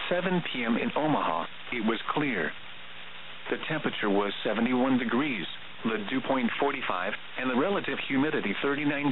7 p.m. in Omaha, it was clear. The temperature was 71 degrees, the dew point 45, and the relative humidity 39%.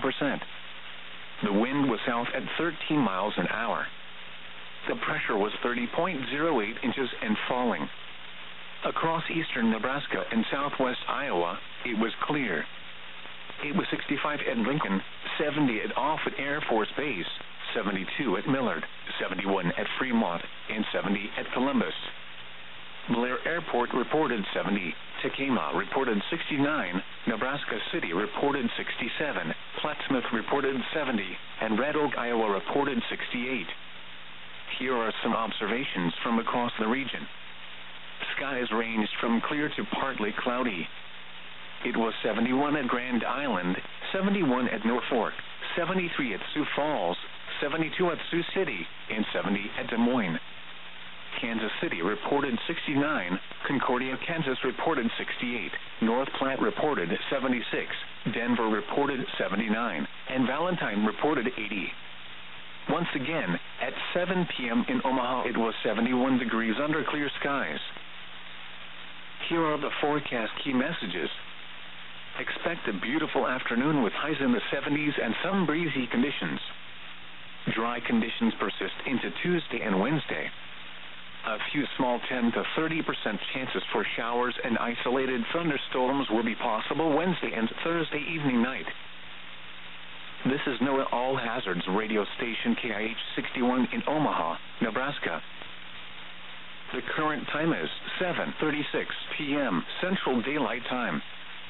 The wind was south at 13 miles an hour. The pressure was 30.08 inches and falling. Across eastern Nebraska and southwest Iowa, it was clear. It was 65 at Lincoln, 70 at Offutt Air Force Base, 72 at Millard, 71 at Fremont, and 70 at Columbus. Blair Airport reported 70, Tekamah reported 69, Nebraska City reported 67, Plattsmouth reported 70, and Red Oak, Iowa reported 68. Here are some observations from across the region. Skies ranged from clear to partly cloudy. It was 71 at Grand Island, 71 at Norfolk, 73 at Sioux Falls, 72 at Sioux City, and 70 at Des Moines. Kansas City reported 69, Concordia, Kansas reported 68, North Platte reported 76, Denver reported 79, and Valentine reported 80. Once again, at 7 p.m. in Omaha, it was 71 degrees under clear skies. Here are the forecast key messages. Expect a beautiful afternoon with highs in the 70s and some breezy conditions. Dry conditions persist into Tuesday and Wednesday. A few small 10 to 30% chances for showers and isolated thunderstorms will be possible Wednesday and Thursday evening night. This is NOAA All Hazards radio station KIH 61 in Omaha, Nebraska. The current time is 7:36 p.m. Central Daylight Time.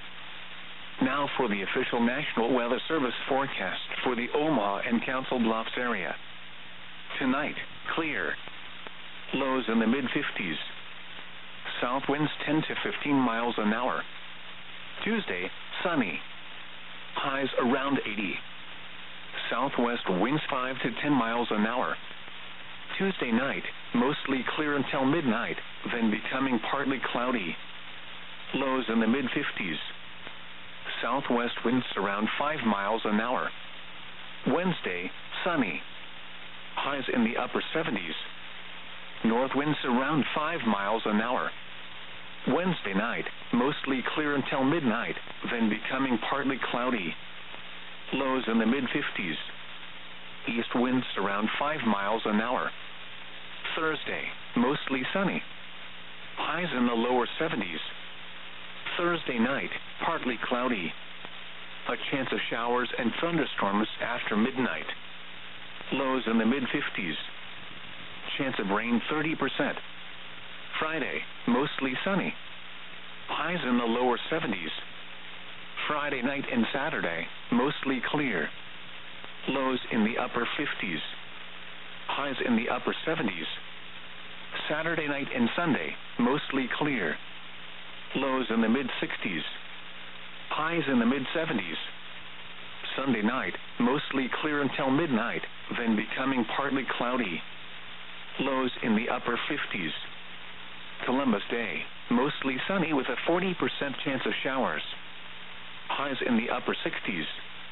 Now for the official National Weather Service forecast for the Omaha and Council Bluffs area. Tonight, clear. Lows in the mid-50s. South winds 10 to 15 miles an hour. Tuesday, sunny. Highs around 80. Southwest winds 5 to 10 miles an hour. Tuesday night, mostly clear until midnight, then becoming partly cloudy. Lows in the mid-50s. Southwest winds around 5 miles an hour. Wednesday, sunny. Highs in the upper 70s. North winds around 5 miles an hour. Wednesday night, mostly clear until midnight, then becoming partly cloudy. Lows in the mid-50s. East winds around 5 miles an hour. Thursday, mostly sunny. Highs in the lower 70s. Thursday night, partly cloudy. A chance of showers and thunderstorms after midnight. Lows in the mid-50s. Chance of rain 30%. Friday, mostly sunny. Highs in the lower 70s. Friday night and Saturday, mostly clear. Lows in the upper 50s. Highs in the upper 70s. Saturday night and Sunday, mostly clear. Lows in the mid-60s. Highs in the mid-70s. Sunday night, mostly clear until midnight, then becoming partly cloudy. Lows in the upper 50s. Columbus Day, mostly sunny with a 40% chance of showers. Highs in the upper 60s.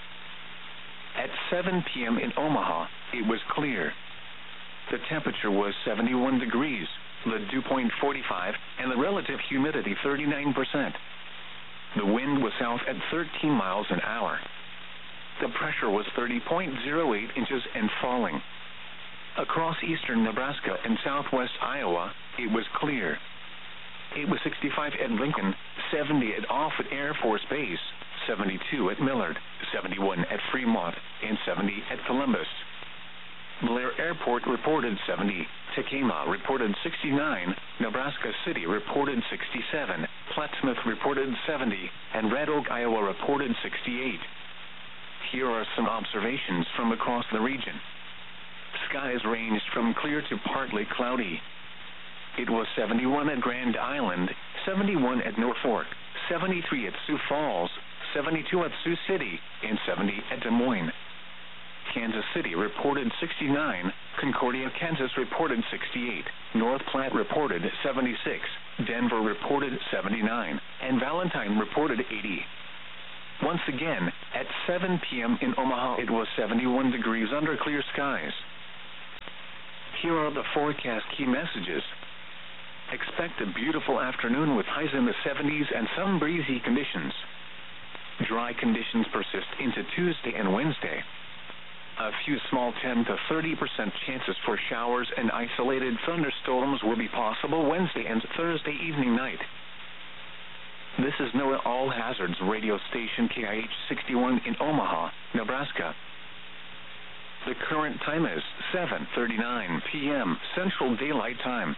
At 7 p.m. in Omaha, it was clear. The temperature was 71 degrees, the dew point 45, and the relative humidity 39%. The wind was south at 13 miles an hour. The pressure was 30.08 inches and falling. Across eastern Nebraska and southwest Iowa, it was clear. It was 65 at Lincoln, 70 at Offutt Air Force Base, 72 at Millard, 71 at Fremont, and 70 at Columbus. Blair Airport reported 70, Tekamah reported 69, Nebraska City reported 67, Plattsmouth reported 70, and Red Oak, Iowa reported 68. Here are some observations from across the region. Skies ranged from clear to partly cloudy. It was 71 at Grand Island, 71 at Norfolk, 73 at Sioux Falls, 72 at Sioux City, and 70 at Des Moines. Kansas City reported 69, Concordia, Kansas reported 68, North Platte reported 76, Denver reported 79, and Valentine reported 80. Once again, at 7 p.m. in Omaha, it was 71 degrees under clear skies. Here are the forecast key messages. Expect a beautiful afternoon with highs in the 70s and some breezy conditions. Dry conditions persist into Tuesday and Wednesday. A few small 10 to 30% chances for showers and isolated thunderstorms will be possible Wednesday and Thursday evening night. This is NOAA All Hazards radio station KIH 61 in Omaha, Nebraska. The current time is 7:39 p.m. Central Daylight Time.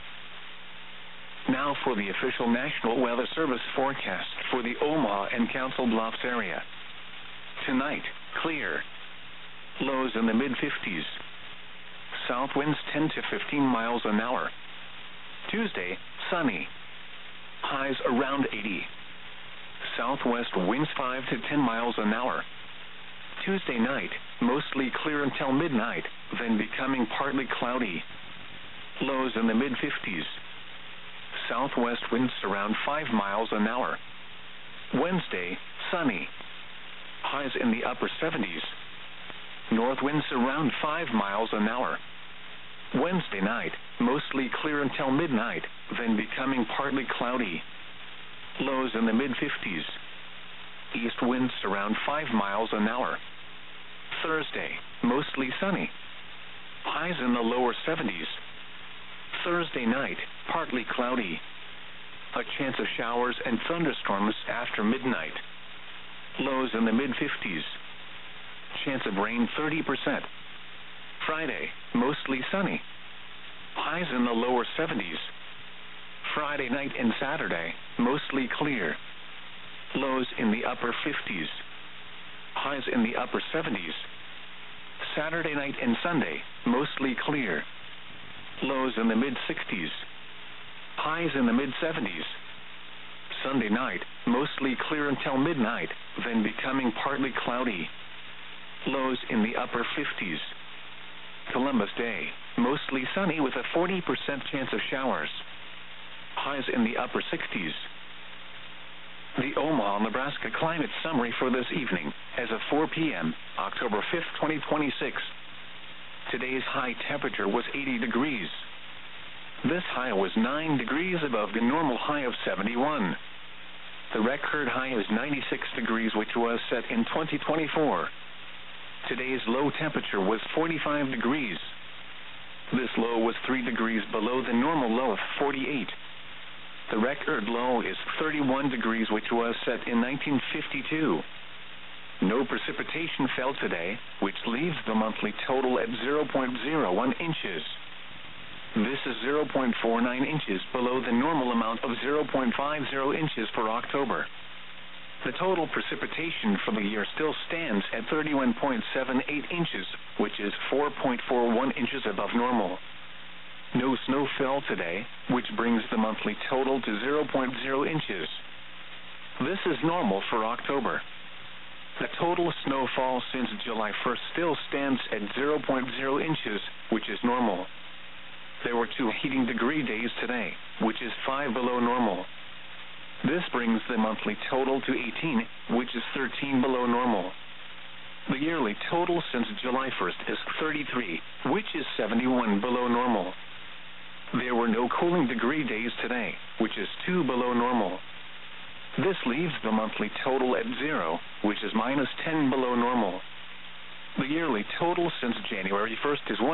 Now for the official National Weather Service forecast for the Omaha and Council Bluffs area. Tonight, clear. Lows in the mid-50s. South winds 10 to 15 miles an hour. Tuesday, sunny. Highs around 80. Southwest winds 5 to 10 miles an hour. Tuesday night, mostly clear until midnight, then becoming partly cloudy. Lows in the mid-50s. Southwest winds around 5 miles an hour. Wednesday, sunny. Highs in the upper 70s. North winds around 5 miles an hour. Wednesday night, mostly clear until midnight, then becoming partly cloudy. Lows in the mid-50s. East winds around 5 miles an hour. Thursday, mostly sunny. Highs in the lower 70s. Thursday night, partly cloudy. A chance of showers and thunderstorms after midnight. Lows in the mid-50s. Chance of rain 30%. Friday, mostly sunny. Highs in the lower 70s. Friday night and Saturday, mostly clear. Lows in the upper 50s. Highs in the upper 70s. Saturday night and Sunday, mostly clear. Lows in the mid-60s. Highs in the mid-70s. Sunday night, mostly clear until midnight, then becoming partly cloudy. Lows in the upper 50s. Columbus Day, mostly sunny with a 40% chance of showers. Highs in the upper 60s. The Omaha, Nebraska climate summary for this evening, as of 4 p.m., October 5th, 2026. Today's high temperature was 80 degrees. This high was 9 degrees above the normal high of 71. The record high is 96 degrees, which was set in 2024. Today's low temperature was 45 degrees. This low was 3 degrees below the normal low of 48. The record low is 31 degrees, which was set in 1952. No precipitation fell today, which leaves the monthly total at 0.01 inches. This is 0.49 inches below the normal amount of 0.50 inches for October. The total precipitation for the year still stands at 31.78 inches, which is 4.41 inches above normal. No snow fell today, which brings the monthly total to 0.0 inches. This is normal for October. The total snowfall since July 1st still stands at 0.0 inches, which is normal. There were 2 heating degree days today, which is 5 below normal. This brings the monthly total to 18, which is 13 below normal. The yearly total since July 1st is 33, which is 71 below normal. There were no cooling degree days today, which is 2 below normal. This leaves the monthly total at 0, which is minus 10 below normal. The yearly total since January 1st is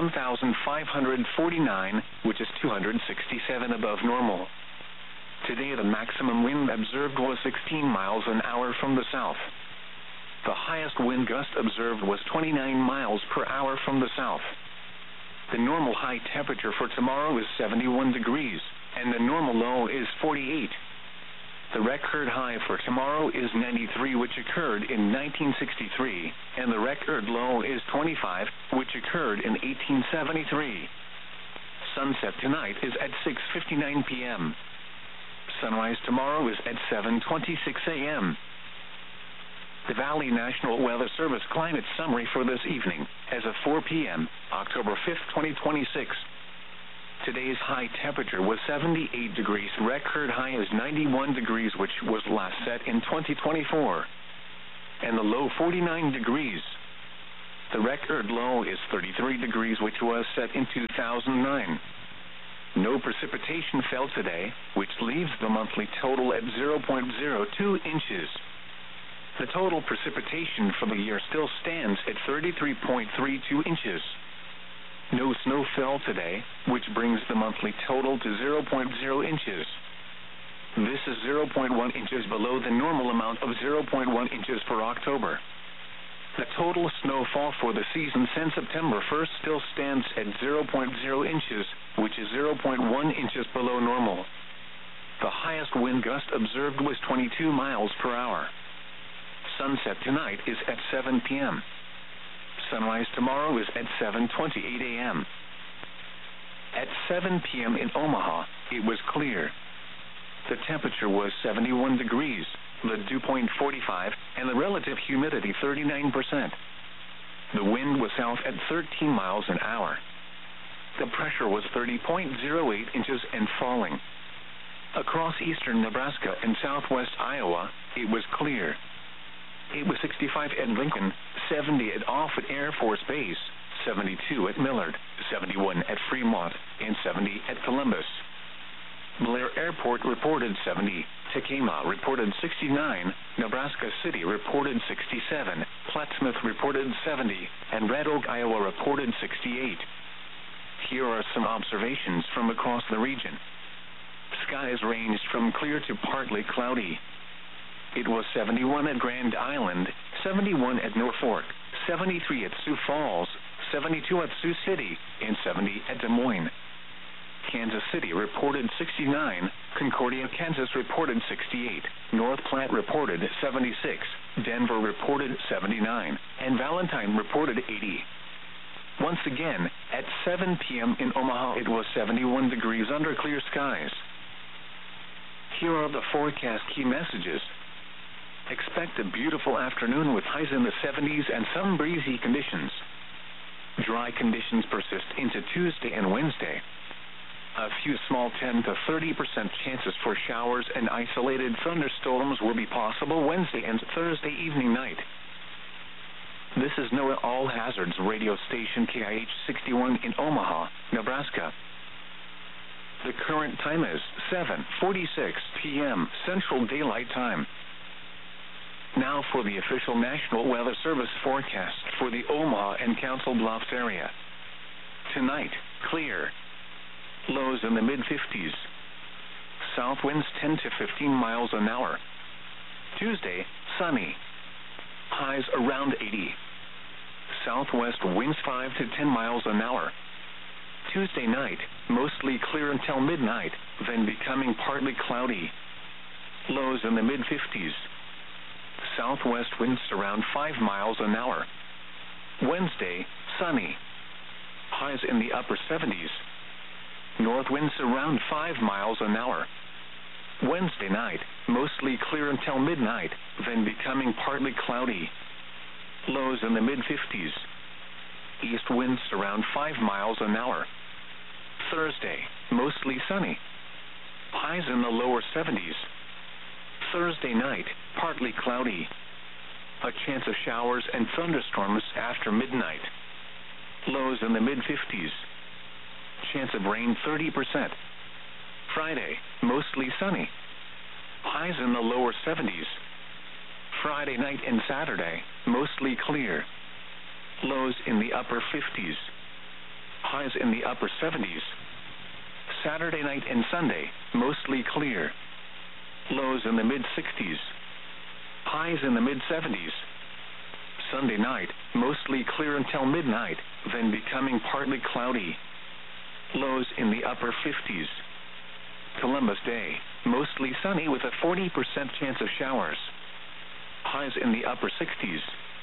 1,549, which is 267 above normal. Today the maximum wind observed was 16 miles an hour from the south. The highest wind gust observed was 29 miles per hour from the south. The normal high temperature for tomorrow is 71 degrees, and the normal low is 48. The record high for tomorrow is 93, which occurred in 1963, and the record low is 25, which occurred in 1873. Sunset tonight is at 6:59 p.m. Sunrise tomorrow is at 7:26 a.m. The Valley National Weather Service climate summary for this evening, as of 4 p.m., October 5th, 2026. Today's high temperature was 78 degrees. Record high is 91 degrees, which was last set in 2024. And the low 49 degrees. The record low is 33 degrees, which was set in 2009. No precipitation fell today, which leaves the monthly total at 0.02 inches. The total precipitation for the year still stands at 33.32 inches. No snow fell today, which brings the monthly total to 0.0 inches. This is 0.1 inches below the normal amount of 0.1 inches for October. The total snowfall for the season since September 1st still stands at 0.0 inches, which is 0.1 inches below normal. The highest wind gust observed was 22 miles per hour. Sunset tonight is at 7 p.m. Sunrise tomorrow is at 7:28 a.m. At 7 p.m. in Omaha, it was clear. The temperature was 71 degrees, the dew point 45, and the relative humidity 39%. The wind was south at 13 miles an hour. The pressure was 30.08 inches and falling. Across eastern Nebraska and southwest Iowa, it was clear. It was 65 at Lincoln, 70 at Offutt Air Force Base, 72 at Millard, 71 at Fremont, and 70 at Columbus. Blair Airport reported 70, Tekamah reported 69, Nebraska City reported 67, Plattsmouth reported 70, and Red Oak, Iowa reported 68. Here are some observations from across the region. Skies ranged from clear to partly cloudy. It was 71 at Grand Island, 71 at Norfolk, 73 at Sioux Falls, 72 at Sioux City, and 70 at Des Moines. Kansas City reported 69, Concordia, Kansas reported 68, North Platte reported 76, Denver reported 79, and Valentine reported 80. Once again, at 7 p.m. in Omaha, it was 71 degrees under clear skies. Here are the forecast key messages. Expect a beautiful afternoon with highs in the 70s and some breezy conditions. Dry conditions persist into Tuesday and Wednesday. A few small 10 to 30% chances for showers and isolated thunderstorms will be possible Wednesday and Thursday evening night. This is NOAA All Hazards radio station KIH 61 in Omaha, Nebraska. The current time is 7:46 p.m. Central Daylight Time. Now for the official National Weather Service forecast for the Omaha and Council Bluffs area. Tonight, clear. Lows in the mid-50s. South winds 10 to 15 miles an hour. Tuesday, sunny. Highs around 80. Southwest winds 5 to 10 miles an hour. Tuesday night, mostly clear until midnight, then becoming partly cloudy. Lows in the mid-50s. Southwest winds around 5 miles an hour. Wednesday, sunny. Highs in the upper 70s. North winds around 5 miles an hour. Wednesday night, mostly clear until midnight, then becoming partly cloudy. Lows in the mid-50s. East winds around 5 miles an hour. Thursday, mostly sunny. Highs in the lower 70s. Thursday night, partly cloudy. A chance of showers and thunderstorms after midnight. Lows in the mid-50s. Chance of rain 30%. Friday, mostly sunny. Highs in the lower 70s. Friday night and Saturday, mostly clear. Lows in the upper 50s. Highs in the upper 70s. Saturday night and Sunday, mostly clear. Lows in the mid-60s. Highs in the mid-70s. Sunday night, mostly clear until midnight, then becoming partly cloudy. Lows in the upper 50s. Columbus Day, mostly sunny with a 40% chance of showers. Highs in the upper 60s.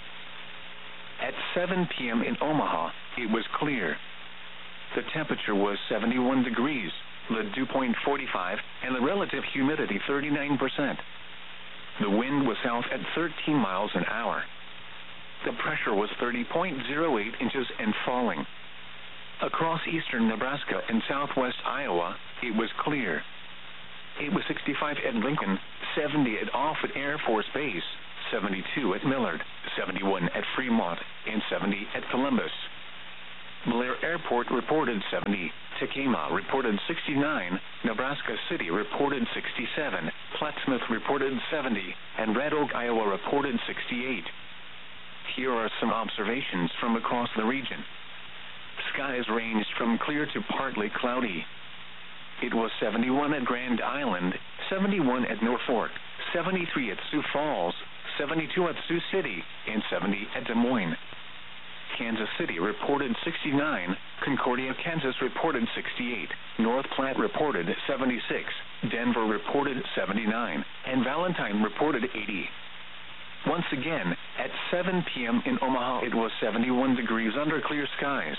At 7 p.m. in Omaha, it was clear. The temperature was 71 degrees, the dew point 45, and the relative humidity 39%. The wind was south at 13 miles an hour. The pressure was 30.08 inches and falling. Across eastern Nebraska and southwest Iowa, it was clear. It was 65 at Lincoln, 70 at Offutt Air Force Base, 72 at Millard, 71 at Fremont, and 70 at Columbus. Blair Airport reported 70, Tekamah reported 69, Nebraska City reported 67, Plattsmouth reported 70, and Red Oak, Iowa reported 68. Here are some observations from across the region. Skies ranged from clear to partly cloudy. It was 71 at Grand Island, 71 at Norfolk, 73 at Sioux Falls, 72 at Sioux City, and 70 at Des Moines. Kansas City reported 69, Concordia, Kansas reported 68, North Platte reported 76, Denver reported 79, and Valentine reported 80. Once again, at 7 p.m. in Omaha, it was 71 degrees under clear skies.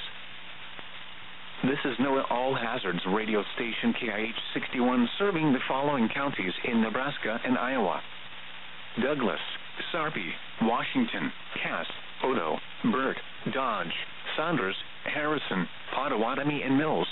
This is NOAA All Hazards radio station KIH 61 serving the following counties in Nebraska and Iowa: Douglas, Sarpy, Washington, Cass, Odo, Burt, Dodge, Saunders, Harrison, Pottawatomie, and Mills.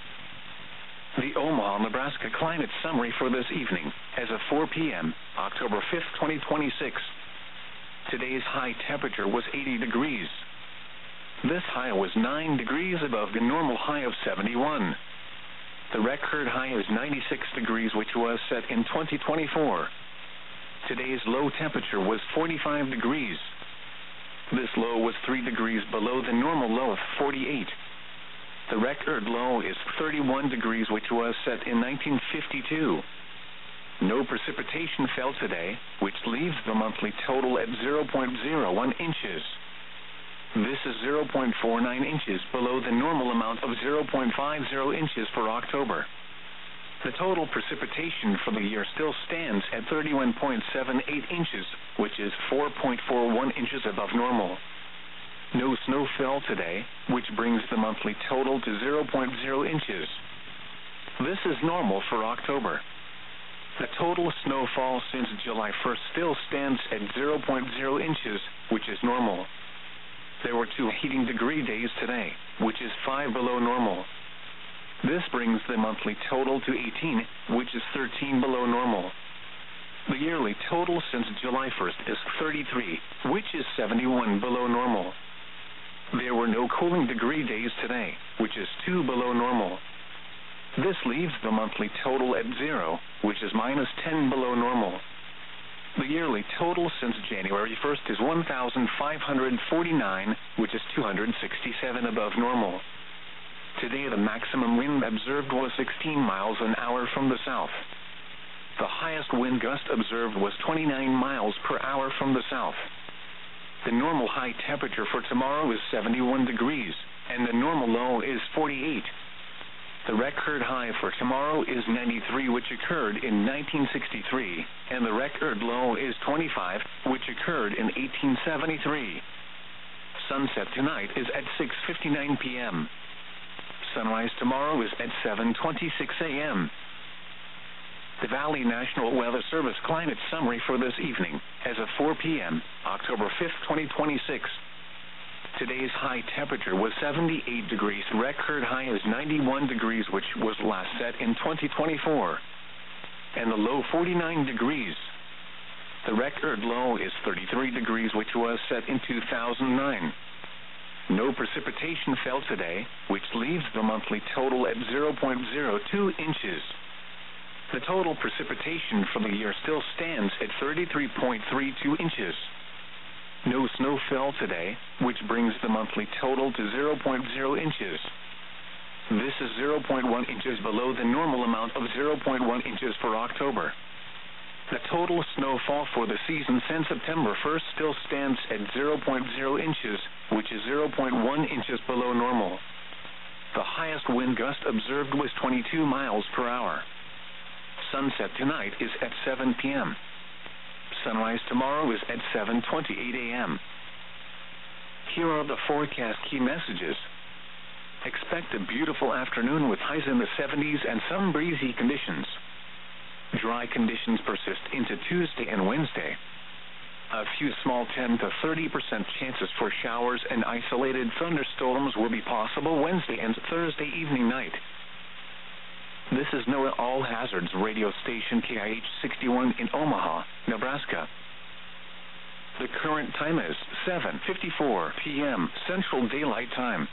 The Omaha, Nebraska climate summary for this evening as of 4 p.m., October 5th, 2026. Today's high temperature was 80 degrees. This high was 9 degrees above the normal high of 71. The record high is 96 degrees, which was set in 2024. Today's low temperature was 45 degrees. This low was 3 degrees below the normal low of 48. The record low is 31 degrees, which was set in 1952. No precipitation fell today, which leaves the monthly total at 0.01 inches. This is 0.49 inches below the normal amount of 0.50 inches for October. The total precipitation for the year still stands at 31.78 inches, which is 4.41 inches above normal. No snow fell today, which brings the monthly total to 0.0 inches. This is normal for October. The total snowfall since July 1st still stands at 0.0 inches, which is normal. There were 2 heating degree days today, which is 5 below normal. This brings the monthly total to 18, which is 13 below normal. The yearly total since July 1st is 33, which is 71 below normal. There were no cooling degree days today, which is 2 below normal. This leaves the monthly total at 0, which is minus 10 below normal. The yearly total since January 1st is 1,549, which is 267 above normal. Today the maximum wind observed was 16 miles an hour from the south. The highest wind gust observed was 29 miles per hour from the south. The normal high temperature for tomorrow is 71 degrees, and the normal low is 48. The record high for tomorrow is 93, which occurred in 1963, and the record low is 25, which occurred in 1873. Sunset tonight is at 6:59 p.m. Sunrise tomorrow is at 7:26 a.m. The Valley National Weather Service climate summary for this evening as of 4 p.m., October 5th, 2026. Today's high temperature was 78 degrees. Record high is 91 degrees, which was last set in 2024. And the low 49 degrees. The record low is 33 degrees, which was set in 2009. No precipitation fell today, which leaves the monthly total at 0.02 inches. The total precipitation for the year still stands at 33.32 inches. No snow fell today, which brings the monthly total to 0.0 inches. This is 0.1 inches below the normal amount of 0.1 inches for October. The total snowfall for the season since September 1st still stands at 0.0 inches, which is 0.1 inches below normal. The highest wind gust observed was 22 miles per hour. Sunset tonight is at 7 p.m. Sunrise tomorrow is at 7:28 a.m. Here are the forecast key messages. Expect a beautiful afternoon with highs in the 70s and some breezy conditions. Dry conditions persist into Tuesday and Wednesday. A few small 10 to 30% chances for showers and isolated thunderstorms will be possible Wednesday and Thursday evening night. This is NOAA All Hazards radio station KIH 61 in Omaha, Nebraska. The current time is 7:54 p.m. Central Daylight Time.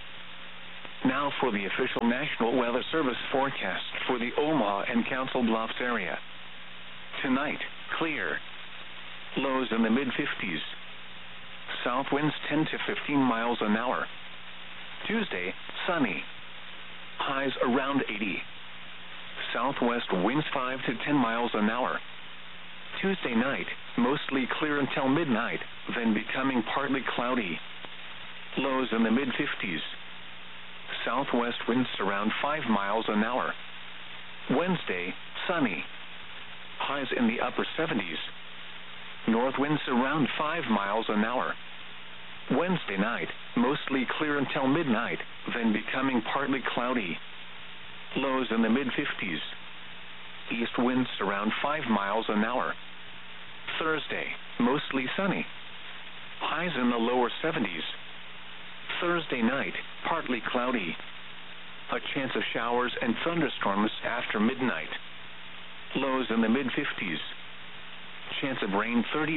Now for the official National Weather Service forecast for the Omaha and Council Bluffs area. Tonight, clear. Lows in the mid-50s. South winds 10 to 15 miles an hour. Tuesday, sunny. Highs around 80. Southwest winds 5 to 10 miles an hour. Tuesday night, mostly clear until midnight, then becoming partly cloudy. Lows in the mid-50s. Southwest winds around 5 miles an hour. Wednesday, sunny. Highs in the upper 70s. North winds around 5 miles an hour. Wednesday night, mostly clear until midnight, then becoming partly cloudy. Lows in the mid-50s. East winds around 5 miles an hour. Thursday, mostly sunny. Highs in the lower 70s. Thursday night, partly cloudy. A chance of showers and thunderstorms after midnight. Lows in the mid-50s. Chance of rain 30%.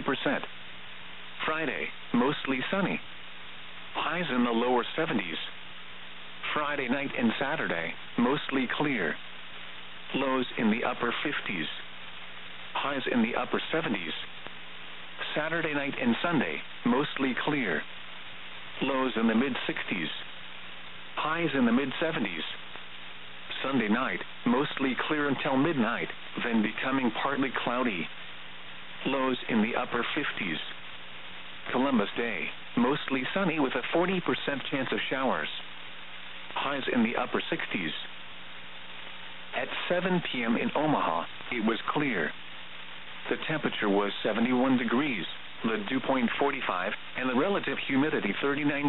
Friday, mostly sunny. Highs in the lower 70s. Friday night and Saturday, mostly clear. Lows in the upper 50s. Highs in the upper 70s. Saturday night and Sunday, mostly clear. Lows in the mid-60s. Highs in the mid-70s. Sunday night, mostly clear until midnight, then becoming partly cloudy. Lows in the upper 50s. Columbus Day, mostly sunny with a 40% chance of showers. Highs in the upper 60s. At 7 p.m. in Omaha, it was clear. The temperature was 71 degrees, the dew point 45, and the relative humidity 39%.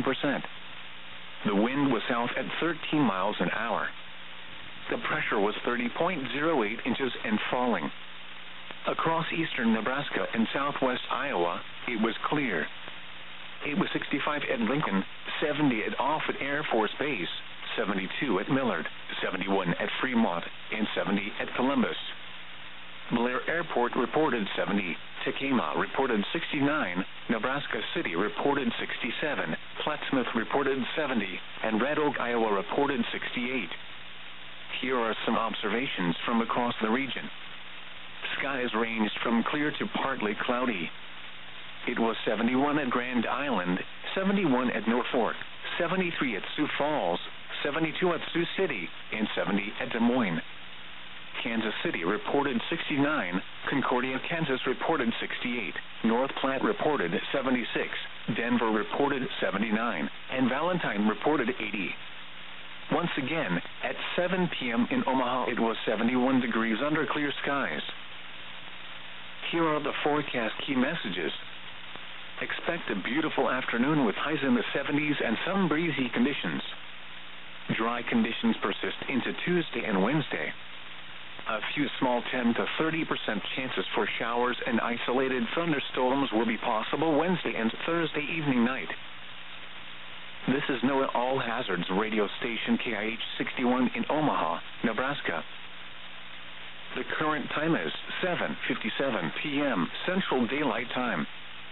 The wind was south at 13 miles an hour. The pressure was 30.08 inches and falling. Across eastern Nebraska and southwest Iowa, it was clear. It was 65 at Lincoln, 70 at Offutt Air Force Base, 72 at Millard, 71 at Fremont, and 70 at Columbus. Blair Airport reported 70, Tacoma reported 69, Nebraska City reported 67, Plattsmouth reported 70, and Red Oak, Iowa reported 68. Here are some observations from across the region. Skies ranged from clear to partly cloudy. It was 71 at Grand Island, 71 at Norfolk, 73 at Sioux Falls, 72 at Sioux City, and 70 at Des Moines. Kansas City reported 69, Concordia, Kansas reported 68, North Platte reported 76, Denver reported 79, and Valentine reported 80. Once again, at 7 p.m. in Omaha, it was 71 degrees under clear skies. Here are the forecast key messages. Expect a beautiful afternoon with highs in the 70s and some breezy conditions. Dry conditions persist into Tuesday and Wednesday. A few small 10 to 30% chances for showers and isolated thunderstorms will be possible Wednesday and Thursday evening night. This is NOAA All Hazards radio station KIH 61 in Omaha, Nebraska. The current time is 7:57 p.m. Central Daylight Time.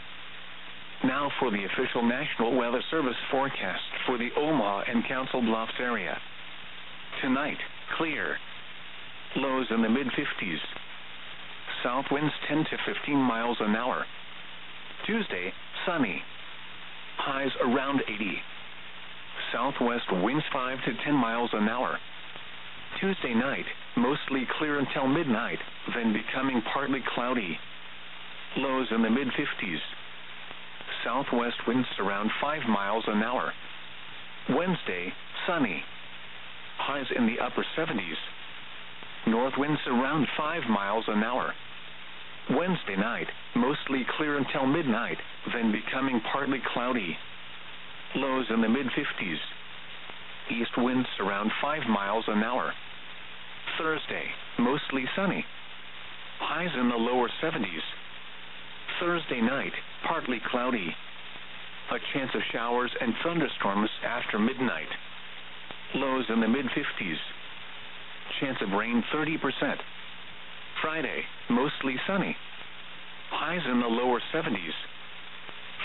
Now for the official National Weather Service forecast for the Omaha and Council Bluffs area. Tonight, clear. Lows in the mid-50s. South winds 10 to 15 miles an hour. Tuesday, sunny. Highs around 80. Southwest winds 5 to 10 miles an hour. Tuesday night, mostly clear until midnight, then becoming partly cloudy. Lows in the mid-50s. Southwest winds around 5 miles an hour. Wednesday, sunny. Highs in the upper 70s. North winds around 5 miles an hour. Wednesday night, mostly clear until midnight, then becoming partly cloudy. Lows in the mid-50s. East winds around 5 miles an hour. Thursday, mostly sunny. Highs in the lower 70s. Thursday night, partly cloudy. A chance of showers and thunderstorms after midnight. Lows in the mid-50s. Chance of rain 30%. Friday, mostly sunny. Highs in the lower 70s.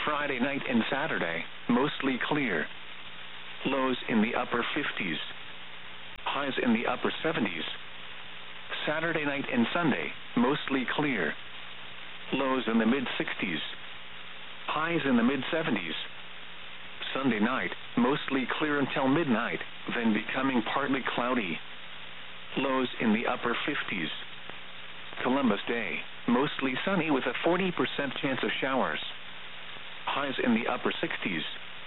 Friday night and Saturday, mostly clear. Lows in the upper 50s. Highs in the upper 70s. Saturday night and Sunday, mostly clear. Lows in the mid-60s. Highs in the mid-70s. Sunday night, mostly clear until midnight, then becoming partly cloudy. Lows in the upper 50s. Columbus Day, mostly sunny with a 40% chance of showers. Highs in the upper 60s.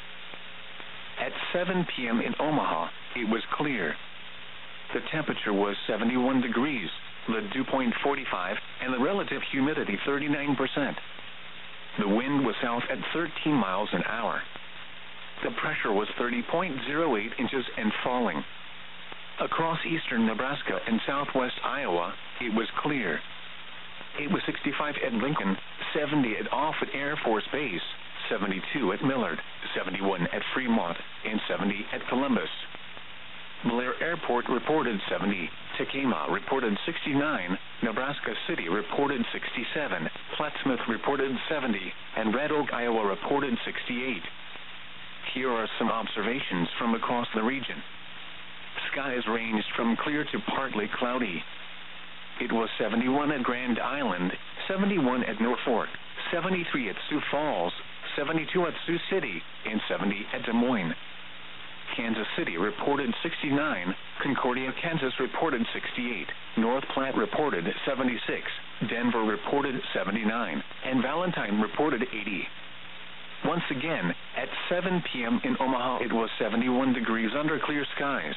At 7 p.m. in Omaha, it was clear. The temperature was 71 degrees, the dew point 45, and the relative humidity 39%. The wind was south at 13 miles an hour. The pressure was 30.08 inches and falling. Across eastern Nebraska and southwest Iowa, it was clear. It was 65 at Lincoln, 70 at Offutt Air Force Base, 72 at Millard, 71 at Fremont, and 70 at Columbus. Blair Airport reported 70, Tekamah reported 69, Nebraska City reported 67, Plattsmouth reported 70, and Red Oak, Iowa reported 68. Here are some observations from across the region. Skies ranged from clear to partly cloudy. It was 71 at Grand Island, 71 at Norfolk, 73 at Sioux Falls, 72 at Sioux City, and 70 at Des Moines. Kansas City reported 69, Concordia, Kansas reported 68, North Platte reported 76, Denver reported 79, and Valentine reported 80. Once again, at 7 p.m. in Omaha, it was 71 degrees under clear skies.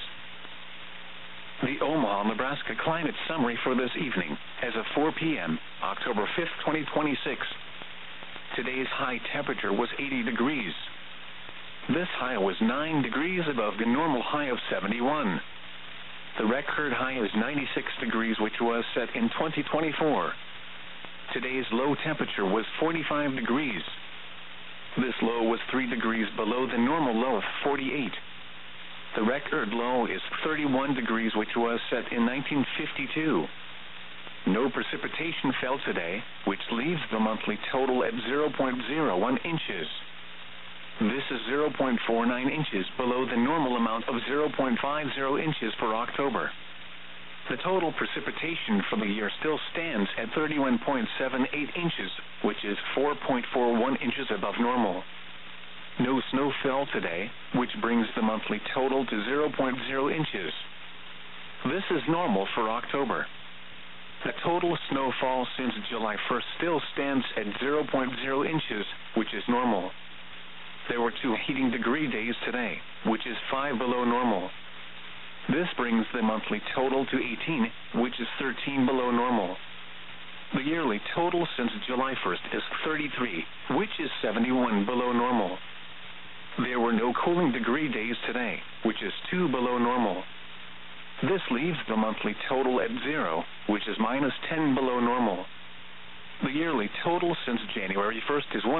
The Omaha, Nebraska climate summary for this evening, as of 4 p.m., October 5th, 2026. Today's high temperature was 80 degrees. This high was 9 degrees above the normal high of 71. The record high is 96 degrees, which was set in 2024. Today's low temperature was 45 degrees. This low was 3 degrees below the normal low of 48. The record low is 31 degrees, which was set in 1952. No precipitation fell today, which leaves the monthly total at 0.01 inches. This is 0.49 inches below the normal amount of 0.50 inches for October. The total precipitation for the year still stands at 31.78 inches, which is 4.41 inches above normal. No snow fell today, which brings the monthly total to 0.0 inches. This is normal for October. The total snowfall since July 1st still stands at 0.0 inches, which is normal. There were 2 heating degree days today, which is 5 below normal. This brings the monthly total to 18, which is 13 below normal. The yearly total since July 1st is 33, which is 71 below normal. There were no cooling degree days today, which is 2 below normal. This leaves the monthly total at 0, which is minus 10 below normal. The yearly total since January 1st is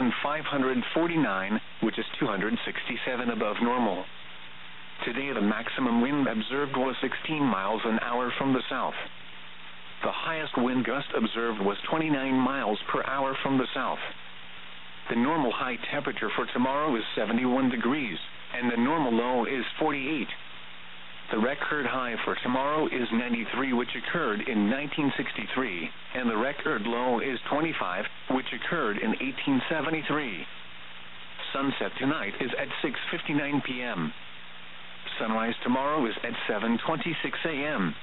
1,549, which is 267 above normal. Today the maximum wind observed was 16 miles an hour from the south. The highest wind gust observed was 29 miles per hour from the south. The normal high temperature for tomorrow is 71 degrees, and the normal low is 48. The record high for tomorrow is 93, which occurred in 1963, and the record low is 25, which occurred in 1873. Sunset tonight is at 6:59 p.m. Sunrise tomorrow is at 7:26 a.m.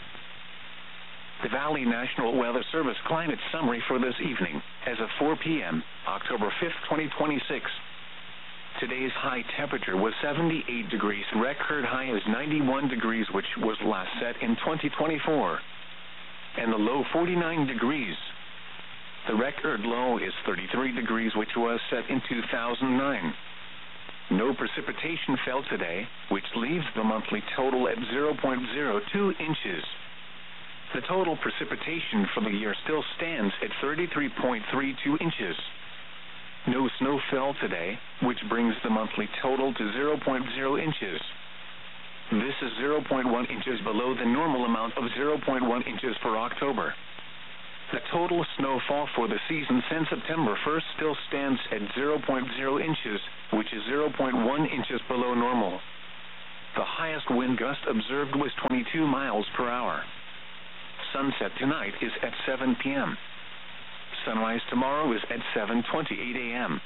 The Valley National Weather Service climate summary for this evening, as of 4 p.m., October 5th, 2026. Today's high temperature was 78 degrees. Record high is 91 degrees, which was last set in 2024. And the low 49 degrees. The record low is 33 degrees, which was set in 2009. No precipitation fell today, which leaves the monthly total at 0.02 inches. The total precipitation for the year still stands at 33.32 inches. No snow fell today, which brings the monthly total to 0.0 inches. This is 0.1 inches below the normal amount of 0.1 inches for October. The total snowfall for the season since September 1st still stands at 0.0 inches, which is 0.1 inches below normal. The highest wind gust observed was 22 miles per hour. Sunset tonight is at 7 p.m. Sunrise tomorrow is at 7:28 a.m.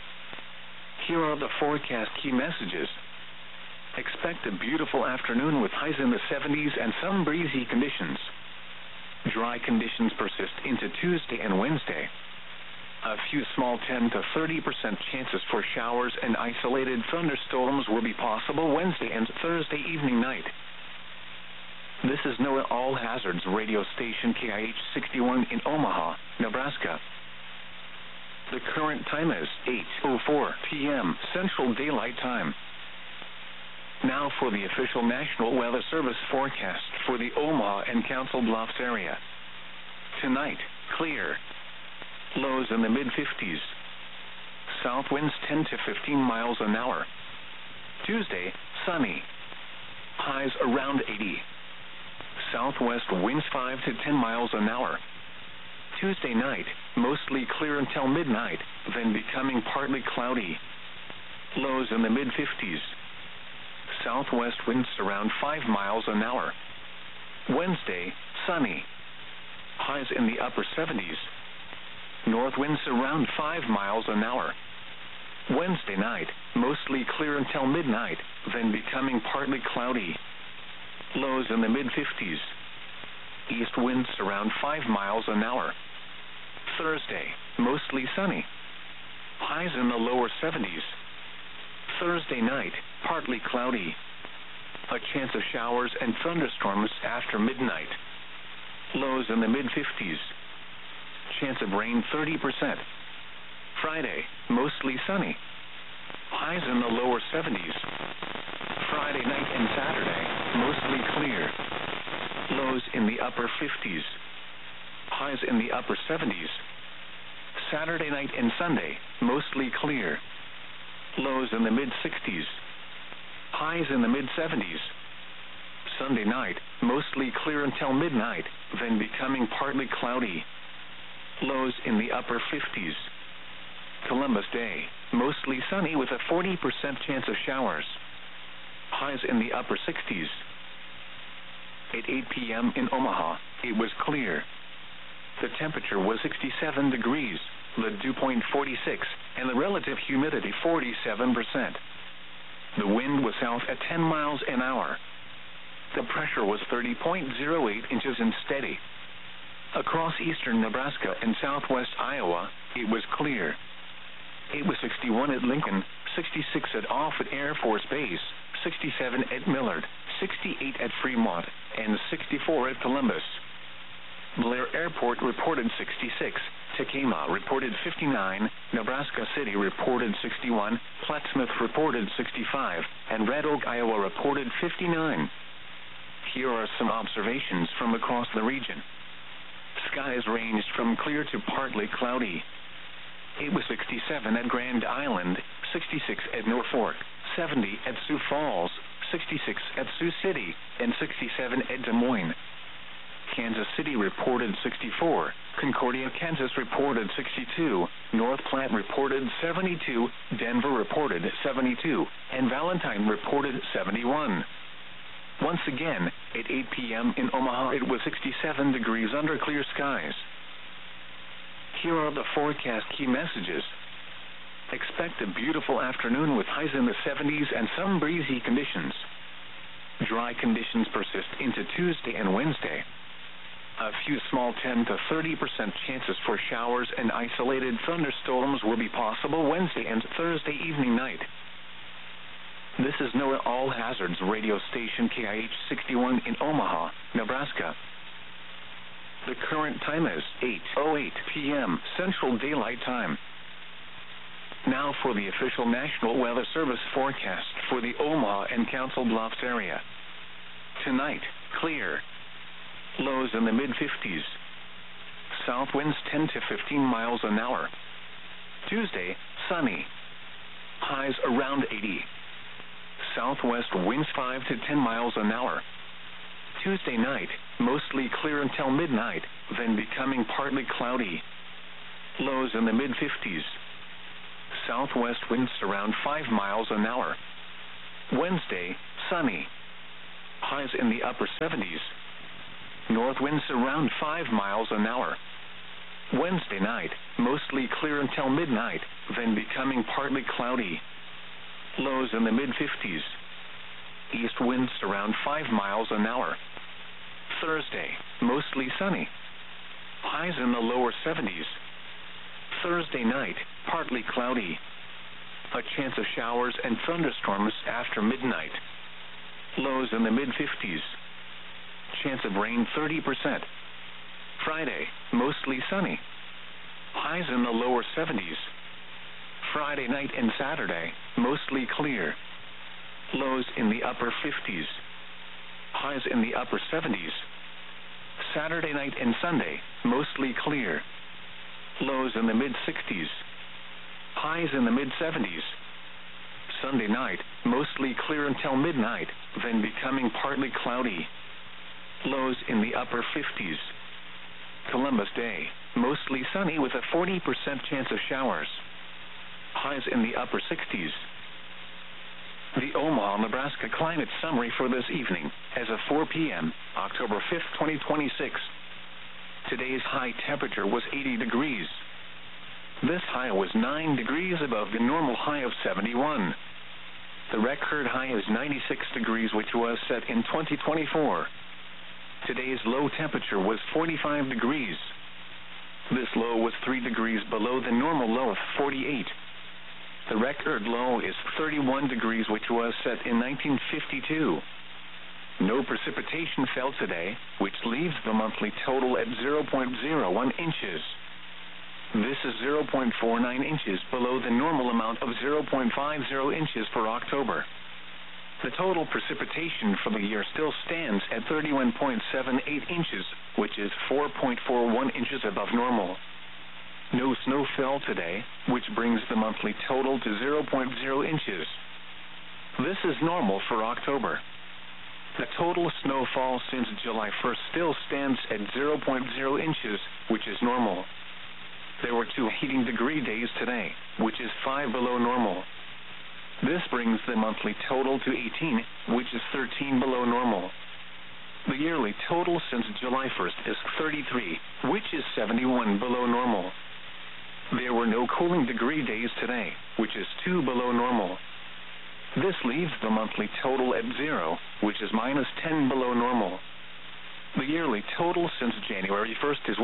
Here are the forecast key messages. Expect a beautiful afternoon with highs in the 70s and some breezy conditions. Dry conditions persist into Tuesday and Wednesday. A few small 10 to 30% chances for showers and isolated thunderstorms will be possible Wednesday and Thursday evening night. This is NOAA All Hazards radio station KIH 61 in Omaha, Nebraska. The current time is 8:04 p.m. Central Daylight Time. Now for the official National Weather Service forecast for the Omaha and Council Bluffs area. Tonight, clear. Lows in the mid-50s. South winds 10 to 15 miles an hour. Tuesday, sunny. Highs around 80. Southwest winds 5 to 10 miles an hour. Tuesday night, mostly clear until midnight, then becoming partly cloudy. Lows in the mid-50s. Southwest winds around 5 miles an hour. Wednesday, sunny. Highs in the upper 70s. North winds around 5 miles an hour. Wednesday night, mostly clear until midnight, then becoming partly cloudy. Lows in the mid-50s. East winds around 5 miles an hour. Thursday, mostly sunny. Highs in the lower 70s. Thursday night, partly cloudy. A chance of showers and thunderstorms after midnight. Lows in the mid-50s. Chance of rain 30%. Friday, mostly sunny. Highs in the lower 70s. Friday night and Saturday, mostly clear. Lows in the upper 50s. Highs in the upper 70s. Saturday night and Sunday, mostly clear. Lows in the mid-60s. Highs in the mid-70s. Sunday night, mostly clear until midnight, then becoming partly cloudy. Lows in the upper 50s. Columbus Day, mostly sunny with a 40% chance of showers. Highs in the upper 60s. At 8 p.m. in Omaha, it was clear. The temperature was 67 degrees, the dew point 46, and the relative humidity 47%. The wind was south at 10 miles an hour. The pressure was 30.08 inches and steady. Across eastern Nebraska and southwest Iowa, it was clear. It was 61 at Lincoln, 66 at Offutt Air Force Base, 67 at Millard, 68 at Fremont, and 64 at Columbus. Blair Airport reported 66, Tekamah reported 59, Nebraska City reported 61, Plattsmouth reported 65, and Red Oak, Iowa reported 59. Here are some observations from across the region. Skies ranged from clear to partly cloudy. It was 67 at Grand Island, 66 at Norfolk, 70 at Sioux Falls, 66 at Sioux City, and 67 at Des Moines. Kansas City reported 64, Concordia, Kansas reported 62, North Platte reported 72, Denver reported 72, and Valentine reported 71. Once again, at 8 p.m. in Omaha, it was 67 degrees under clear skies. Here are the forecast key messages. Expect a beautiful afternoon with highs in the 70s and some breezy conditions. Dry conditions persist into Tuesday and Wednesday. A few small 10 to 30% chances for showers and isolated thunderstorms will be possible Wednesday and Thursday evening night. This is NOAA All Hazards radio station KIH 61 in Omaha, Nebraska. The current time is 8:08 p.m. Central Daylight Time. Now for the official National Weather Service forecast for the Omaha and Council Bluffs area. Tonight, clear. Lows in the mid-50s. South winds 10 to 15 miles an hour. Tuesday, sunny. Highs around 80. Southwest winds 5 to 10 miles an hour. Tuesday night, mostly clear until midnight, then becoming partly cloudy. Lows in the mid-50s. Southwest winds around 5 miles an hour. Wednesday, sunny. Highs in the upper 70s. North winds around 5 miles an hour. Wednesday night, mostly clear until midnight, then becoming partly cloudy. Lows in the mid-50s. East winds around 5 miles an hour. Thursday, mostly sunny. Highs in the lower 70s. Thursday night, partly cloudy. A chance of showers and thunderstorms after midnight. Lows in the mid-50s. Chance of rain 30%. Friday, mostly sunny. Highs in the lower 70s. Friday night and Saturday, mostly clear. Lows in the upper 50s. Highs in the upper 70s. Saturday night and Sunday, mostly clear. Lows in the mid-60s. Highs in the mid-70s. Sunday night, mostly clear until midnight, then becoming partly cloudy. Lows in the upper 50s. Columbus Day, mostly sunny with a 40% chance of showers. Highs in the upper 60s. The Omaha, Nebraska climate summary for this evening, as of 4 p.m., October 5th, 2026. Today's high temperature was 80 degrees. This high was 9 degrees above the normal high of 71. The record high is 96 degrees, which was set in 2024. Today's low temperature was 45 degrees. This low was 3 degrees below the normal low of 48. The record low is 31 degrees, which was set in 1952. No precipitation fell today, which leaves the monthly total at 0.01 inches. This is 0.49 inches below the normal amount of 0.50 inches for October. The total precipitation for the year still stands at 31.78 inches, which is 4.41 inches above normal. No snow fell today, which brings the monthly total to 0.0 inches. This is normal for October. The total snowfall since July 1st still stands at 0.0 inches, which is normal. There were 2 heating degree days today, which is 5 below normal. This brings the monthly total to 18, which is 13 below normal. The yearly total since July 1st is 33, which is 71 below normal. There were no cooling degree days today, which is 2 below normal. This leaves the monthly total at 0, which is minus 10 below normal. The yearly total since January 1st is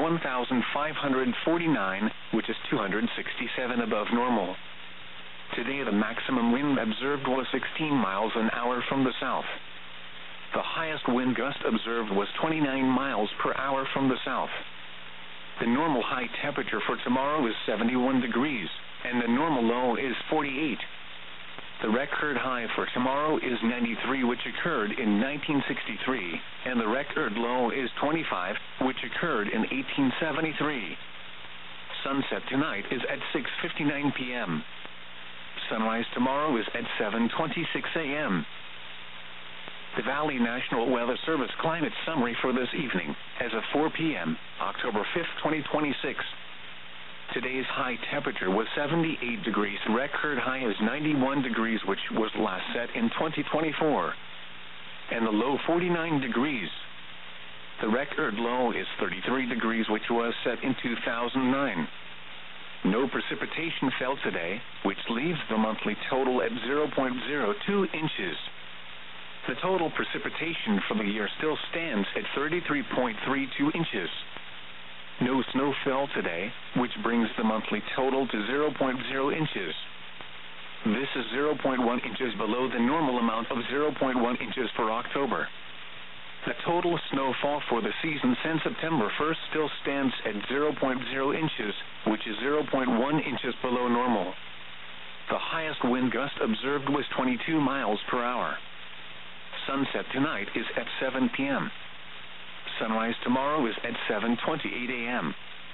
1,549, which is 267 above normal. Today the maximum wind observed was 16 miles an hour from the south. The highest wind gust observed was 29 miles per hour from the south. The normal high temperature for tomorrow is 71 degrees, and the normal low is 48. The record high for tomorrow is 93, which occurred in 1963, and the record low is 25, which occurred in 1873. Sunset tonight is at 6:59 p.m. Sunrise tomorrow is at 7:26 a.m. The Valley National Weather Service climate summary for this evening, as of 4 p.m., October 5th, 2026. Today's high temperature was 78 degrees. Record high is 91 degrees, which was last set in 2024. And the low 49 degrees. The record low is 33 degrees, which was set in 2009. No precipitation fell today, which leaves the monthly total at 0.02 inches. The total precipitation for the year still stands at 33.32 inches. No snow fell today, which brings the monthly total to 0.0 inches. This is 0.1 inches below the normal amount of 0.1 inches for October. The total snowfall for the season since September 1st still stands at 0.0 inches, which is 0.1 inches below normal. The highest wind gust observed was 22 miles per hour. Sunset tonight is at 7 p.m. Sunrise tomorrow is at 7:28 a.m.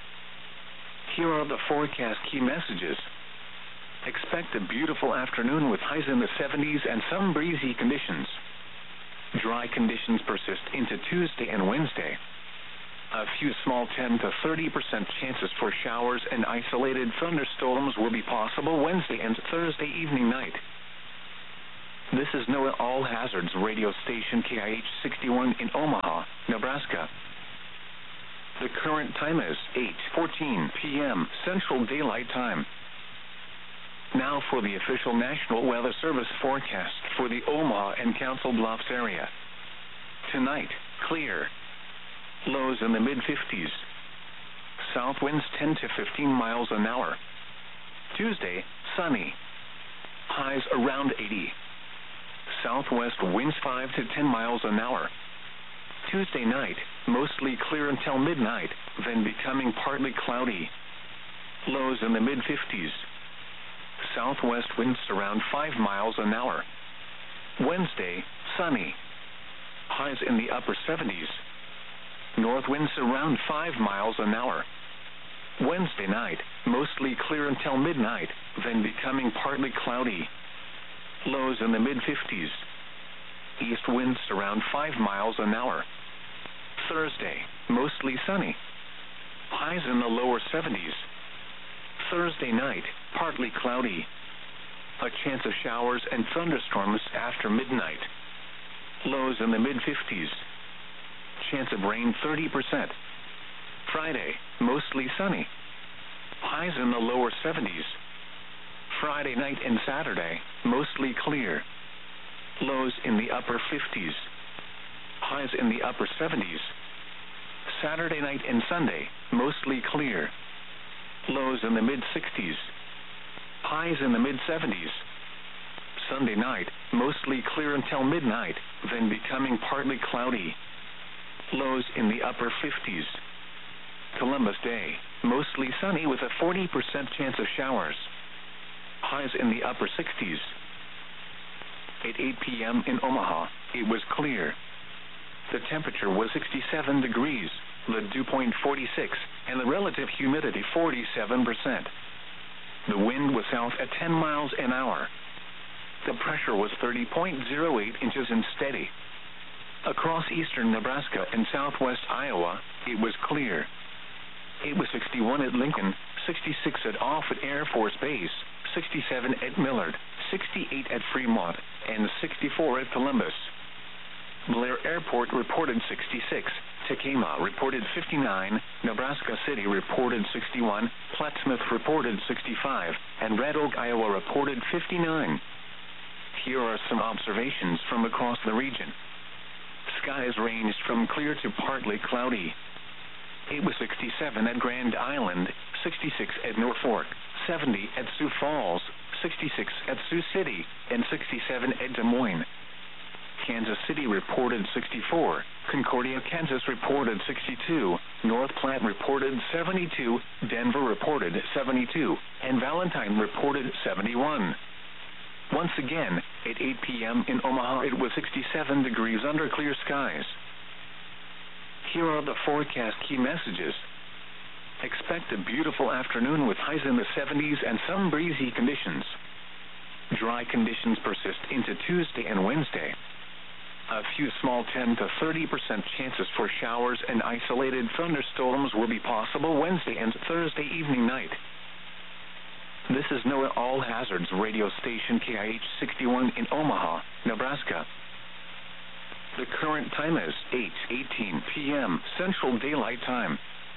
Here are the forecast key messages. Expect a beautiful afternoon with highs in the 70s and some breezy conditions. Dry conditions persist into Tuesday and Wednesday. A few small 10 to 30% chances for showers and isolated thunderstorms will be possible Wednesday and Thursday evening night. This is NOAA All Hazards radio station KIH 61 in Omaha, Nebraska. The current time is 8:14 p.m. Central Daylight Time. Now for the official National Weather Service forecast for the Omaha and Council Bluffs area. Tonight, clear. Lows in the mid-50s. South winds 10 to 15 miles an hour. Tuesday, sunny. Highs around 80. Southwest winds 5 to 10 miles an hour. Tuesday night, mostly clear until midnight, then becoming partly cloudy. Lows in the mid-50s. Southwest winds around 5 miles an hour. Wednesday, sunny. Highs in the upper 70s. North winds around 5 miles an hour. Wednesday night, mostly clear until midnight, then becoming partly cloudy. Lows in the mid-50s. East winds around 5 miles an hour. Thursday, mostly sunny. Highs in the lower 70s. Thursday night, partly cloudy. A chance of showers and thunderstorms after midnight. Lows in the mid-50s. Chance of rain 30%. Friday, mostly sunny. Highs in the lower 70s. Friday night and Saturday, mostly clear. Lows in the upper 50s. Highs in the upper 70s. Saturday night and Sunday, mostly clear. Lows in the mid-60s. Highs in the mid-70s. Sunday night, mostly clear until midnight, then becoming partly cloudy. Lows in the upper 50s. Columbus Day, mostly sunny with a 40% chance of showers. Highs in the upper 60s. At 8 p.m. in Omaha, it was clear. The temperature was 67 degrees, the dew point 46, and the relative humidity 47%. The wind was south at 10 miles an hour. The pressure was 30.08 inches and steady. Across eastern Nebraska and southwest Iowa, it was clear. It was 61 at Lincoln, 66 at Offutt Air Force Base, 67 at Millard, 68 at Fremont, and 64 at Columbus. Blair Airport reported 66, Tekamah reported 59, Nebraska City reported 61, Plattsmouth reported 65, and Red Oak, Iowa reported 59. Here are some observations from across the region. Skies ranged from clear to partly cloudy. It was 67 at Grand Island, 66 at Norfolk, 70 at Sioux Falls, 66 at Sioux City, and 67 at Des Moines. Kansas City reported 64, Concordia, Kansas reported 62, North Platte reported 72, Denver reported 72, and Valentine reported 71. Once again, at 8 p.m. in Omaha, it was 67 degrees under clear skies. Here are the forecast key messages. Expect a beautiful afternoon with highs in the 70s and some breezy conditions. Dry conditions persist into Tuesday and Wednesday. A few small 10 to 30% chances for showers and isolated thunderstorms will be possible Wednesday and Thursday evening night. This is NOAA All Hazards radio station KIH 61 in Omaha, Nebraska. The current time is 8:18 p.m. Central Daylight Time.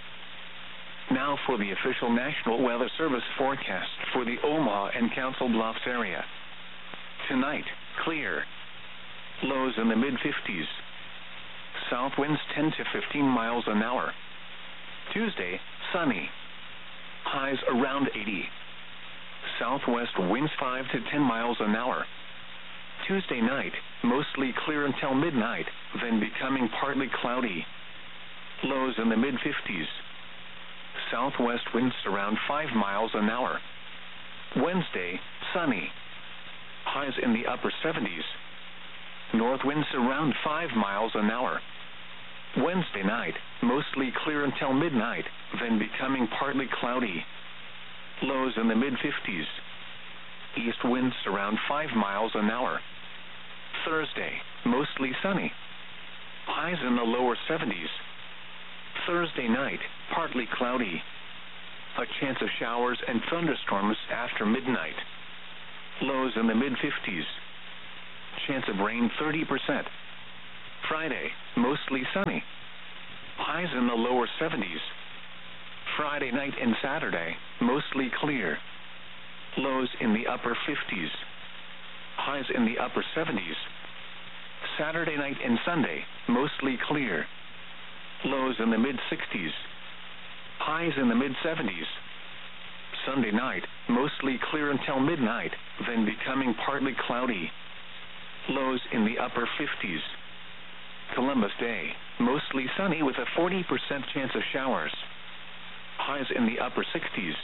Now for the official National Weather Service forecast for the Omaha and Council Bluffs area. Tonight, clear. Lows in the mid-50s. South winds 10 to 15 miles an hour. Tuesday, sunny. Highs around 80. Southwest winds 5 to 10 miles an hour. Tuesday night, mostly clear until midnight, then becoming partly cloudy. Lows in the mid-50s. Southwest winds around 5 miles an hour. Wednesday, sunny. Highs in the upper 70s. North winds around 5 miles an hour. Wednesday night, mostly clear until midnight, then becoming partly cloudy. Lows in the mid-50s. East winds around 5 miles an hour. Thursday, mostly sunny. Highs in the lower 70s. Thursday night, partly cloudy. A chance of showers and thunderstorms after midnight. Lows in the mid-50s. Chance of rain 30%. Friday, mostly sunny. Highs in the lower 70s. Friday night and Saturday, mostly clear. Lows in the upper 50s. Highs in the upper 70s. Saturday night and Sunday, mostly clear. Lows in the mid-60s. Highs in the mid-70s. Sunday night, mostly clear until midnight, then becoming partly cloudy. Lows in the upper 50s. Columbus Day, mostly sunny with a 40% chance of showers. Highs in the upper 60s.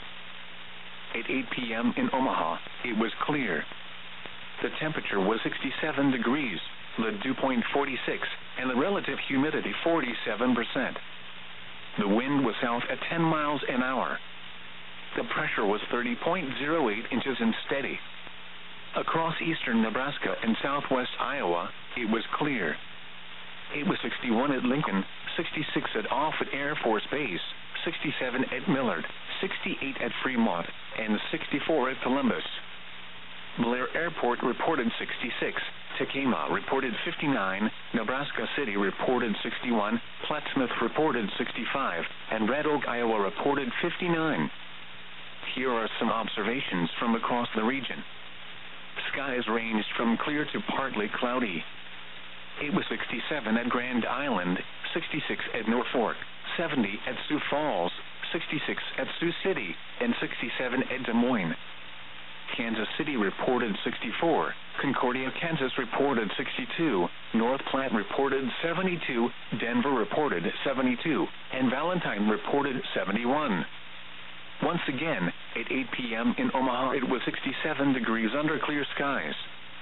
At 8 p.m. in Omaha, it was clear. The temperature was 67 degrees, the dew point 46, and the relative humidity 47%. The wind was south at 10 miles an hour. The pressure was 30.08 inches and steady. Across eastern Nebraska and southwest Iowa, it was clear. It was 61 at Lincoln, 66 at Offutt Air Force Base, 67 at Millard, 68 at Fremont, and 64 at Columbus. Blair Airport reported 66, Tacoma reported 59, Nebraska City reported 61, Plattsmouth reported 65, and Red Oak, Iowa reported 59. Here are some observations from across the region. Skies ranged from clear to partly cloudy. It was 67 at Grand Island, 66 at Norfolk, 70 at Sioux Falls, 66 at Sioux City, and 67 at Des Moines. Kansas City reported 64, Concordia, Kansas reported 62, North Platte reported 72, Denver reported 72, and Valentine reported 71. Once again, at 8 p.m. in Omaha, it was 67 degrees under clear skies.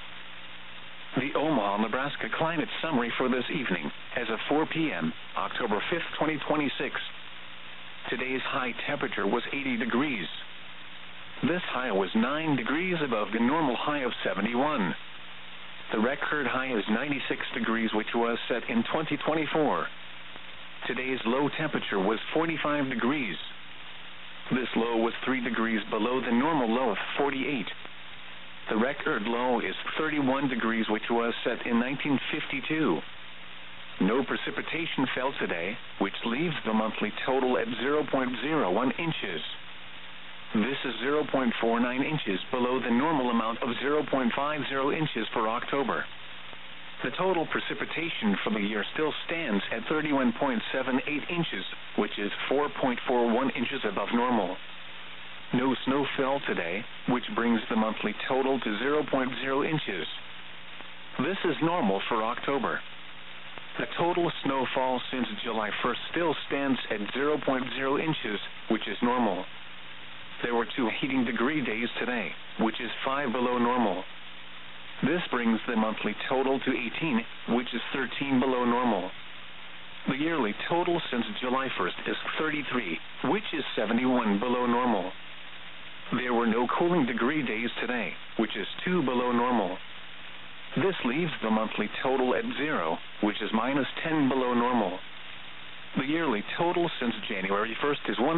The Omaha, Nebraska climate summary for this evening, as of 4 p.m., October 5th, 2026. Today's high temperature was 80 degrees. This high was 9 degrees above the normal high of 71. The record high is 96 degrees, which was set in 2024. Today's low temperature was 45 degrees. This low was 3 degrees below the normal low of 48. The record low is 31 degrees, which was set in 1952. No precipitation fell today, which leaves the monthly total at 0.01 inches. This is 0.49 inches below the normal amount of 0.50 inches for October. The total precipitation for the year still stands at 31.78 inches, which is 4.41 inches above normal. No snow fell today, which brings the monthly total to 0.0 inches. This is normal for October. The total snowfall since July 1st still stands at 0.0 inches, which is normal. There were 2 heating degree days today, which is 5 below normal. This brings the monthly total to 18, which is 13 below normal. The yearly total since July 1st is 33, which is 71 below normal. There were no cooling degree days today, which is 2 below normal. This leaves the monthly total at 0, which is minus 10 below normal. The yearly total since January 1st is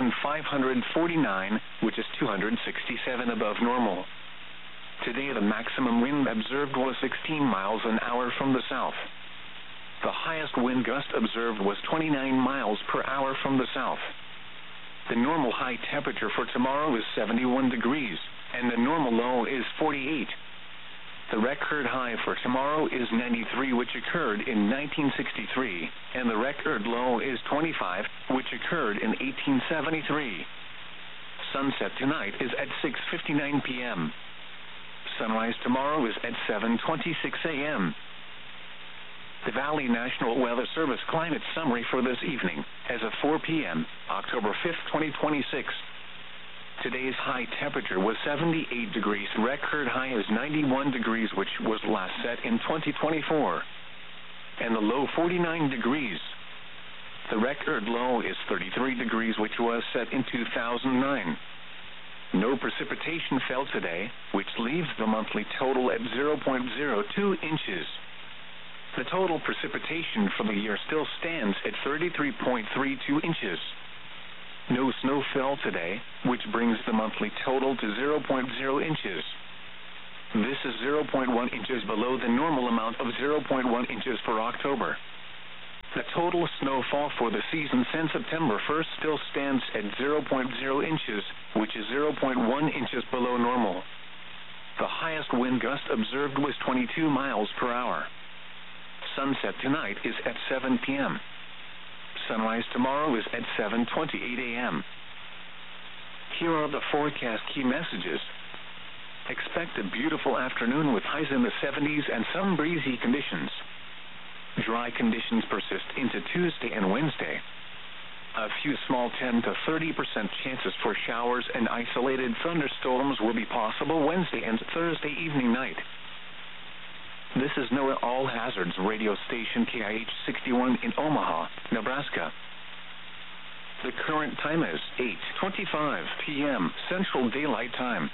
1,549, which is 267 above normal. Today the maximum wind observed was 16 miles an hour from the south. The highest wind gust observed was 29 miles per hour from the south. The normal high temperature for tomorrow is 71 degrees, and the normal low is 48. The record high for tomorrow is 93, which occurred in 1963, and the record low is 25, which occurred in 1873. Sunset tonight is at 6:59 p.m. Sunrise tomorrow is at 7:26 a.m. The Valley National Weather Service climate summary for this evening, as of 4 p.m., October 5th, 2026. Today's high temperature was 78 degrees. Record high is 91 degrees, which was last set in 2024. And the low 49 degrees. The record low is 33 degrees, which was set in 2009. No precipitation fell today, which leaves the monthly total at 0.02 inches. The total precipitation for the year still stands at 33.32 inches. No snow fell today, which brings the monthly total to 0.0 inches. This is 0.1 inches below the normal amount of 0.1 inches for October. The total snowfall for the season since September 1st still stands at 0.0 inches, which is 0.1 inches below normal. The highest wind gust observed was 22 miles per hour. Sunset tonight is at 7 p.m. Sunrise tomorrow is at 7:28 a.m. Here are the forecast key messages. Expect a beautiful afternoon with highs in the 70s and some breezy conditions. Dry conditions persist into Tuesday and Wednesday. A few small 10 to 30% chances for showers and isolated thunderstorms will be possible Wednesday and Thursday evening night. This is NOAA All Hazards radio station KIH 61 in Omaha, Nebraska. The current time is 8:25 p.m. Central Daylight Time.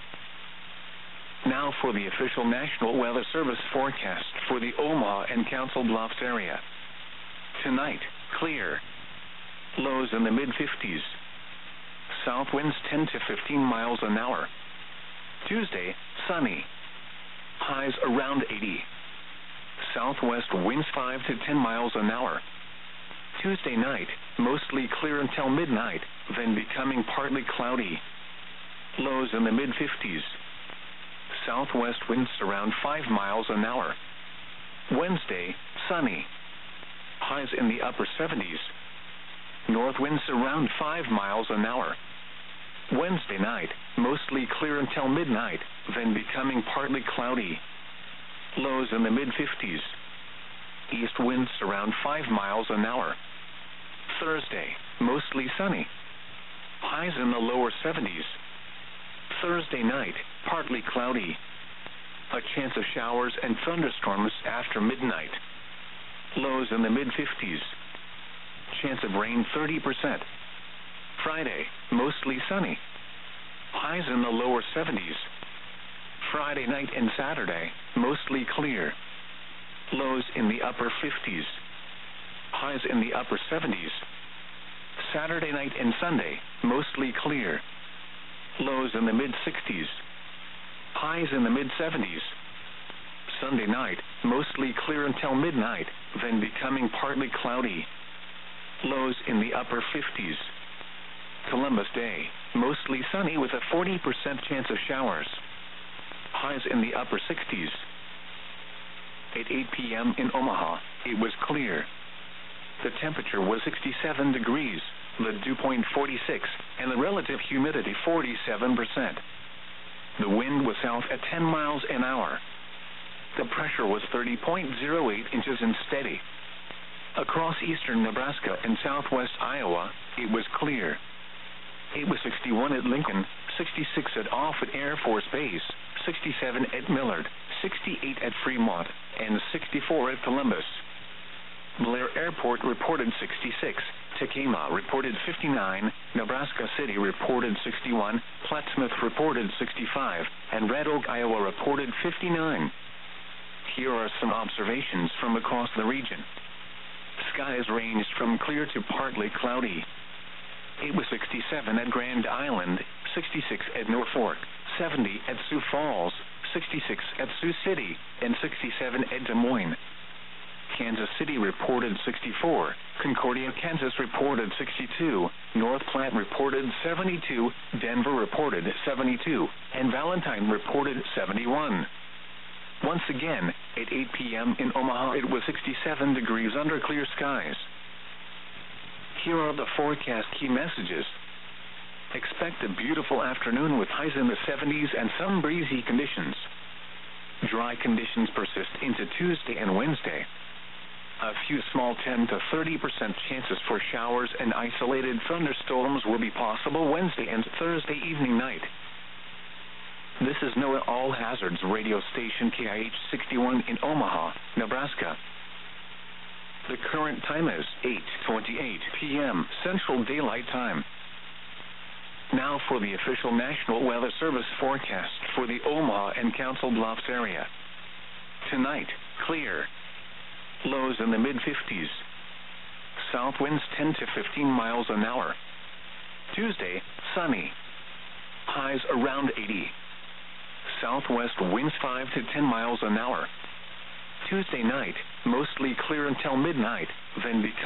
Now for the official National Weather Service forecast for the Omaha and Council Bluffs area. Tonight, clear. Lows in the mid-50s. South winds 10 to 15 miles an hour. Tuesday, sunny. Highs around 80. Southwest winds 5 to 10 miles an hour. Tuesday night, mostly clear until midnight, then becoming partly cloudy. Lows in the mid-50s. Southwest winds around 5 miles an hour. Wednesday, sunny. Highs in the upper 70s. North winds around 5 miles an hour. Wednesday night, mostly clear until midnight, then becoming partly cloudy. Lows in the mid-50s. East winds around 5 miles an hour. Thursday, mostly sunny. Highs in the lower 70s. Thursday night, partly cloudy. A chance of showers and thunderstorms after midnight. Lows in the mid-50s. Chance of rain 30%. Friday, mostly sunny. Highs in the lower 70s. Friday night and Saturday, mostly clear. Lows in the upper 50s. Highs in the upper 70s. Saturday night and Sunday, mostly clear. Lows in the mid-60s. Highs in the mid-70s. Sunday night, mostly clear until midnight, then becoming partly cloudy. Lows in the upper 50s. Columbus Day, mostly sunny with a 40% chance of showers. Highs in the upper 60s. At 8 p.m. in Omaha, it was clear. The temperature was 67 degrees, the dew point 46, and the relative humidity 47%. The wind was south at 10 miles an hour. The pressure was 30.08 inches and steady. Across eastern Nebraska and southwest Iowa, it was clear. It was 61 at Lincoln, 66 at Offutt Air Force Base, 67 at Millard, 68 at Fremont, and 64 at Columbus. Blair Airport reported 66, Tacoma reported 59, Nebraska City reported 61, Plattsmouth reported 65, and Red Oak, Iowa reported 59. Here are some observations from across the region. Skies ranged from clear to partly cloudy. It was 67 at Grand Island, 66 at Norfolk, 70 at Sioux Falls, 66 at Sioux City, and 67 at Des Moines. Kansas City reported 64, Concordia, Kansas reported 62, North Platte reported 72, Denver reported 72, and Valentine reported 71. Once again, at 8 p.m. in Omaha, it was 67 degrees under clear skies. Here are the forecast key messages. Expect a beautiful afternoon with highs in the 70s and some breezy conditions. Dry conditions persist into Tuesday and Wednesday. A few small 10 to 30% chances for showers and isolated thunderstorms will be possible Wednesday and Thursday evening night. This is NOAA All Hazards radio station KIH 61 in Omaha, Nebraska. The current time is 8:28 p.m. Central Daylight Time. Now for the official National Weather Service forecast for the Omaha and Council Bluffs area. Tonight, clear. lows in the mid-50s. South winds 10 to 15 miles an hour. Tuesday, sunny. Highs around 80. Southwest winds 5 to 10 miles an hour. Tuesday night, mostly clear until midnight, then becomes